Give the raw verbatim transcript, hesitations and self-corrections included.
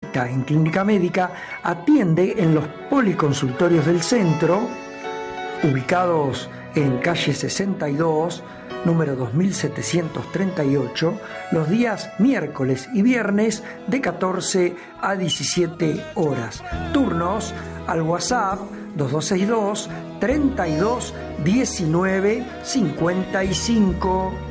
cita en clínica médica, atiende en los policonsultorios del centro, ubicados en calle sesenta y dos, número dos mil setecientos treinta y ocho, los días miércoles y viernes de catorce a diecisiete horas. Turnos al WhatsApp dos dos seis dos, treinta y dos, diecinueve, cincuenta y cinco.